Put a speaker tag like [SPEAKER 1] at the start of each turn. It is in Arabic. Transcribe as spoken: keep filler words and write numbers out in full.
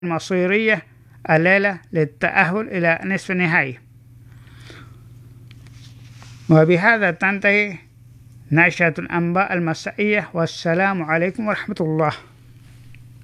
[SPEAKER 1] المصيرية الليلة للتأهل إلى نصف النهائي. وبهذا تنتهي نشرة الأنباء المسائية، والسلام عليكم ورحمة الله.